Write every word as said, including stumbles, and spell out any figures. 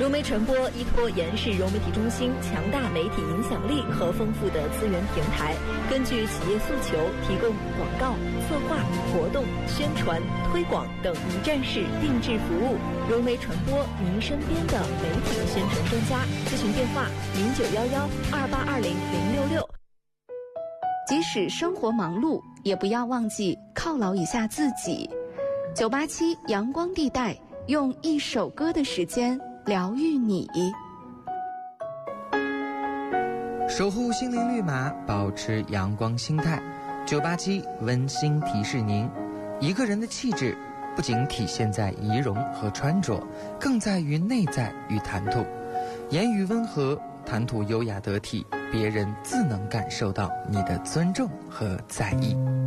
融媒传播依托延世融媒体中心强大媒体影响力和丰富的资源平台，根据企业诉求提供广告、策划、活动、宣传、推广等一站式定制服务。融媒传播，您身边的媒体宣传专家。咨询电话：零九幺幺二八二零零六六。 即使生活忙碌，也不要忘记犒劳一下自己。九八七阳光地带，用一首歌的时间疗愈你。 守护心灵绿码，保持阳光心态。九八七温馨提示您，一个人的气质不仅体现在仪容和穿着，更在于内在与谈吐。言语温和，谈吐优雅得体，别人自能感受到你的尊重和在意。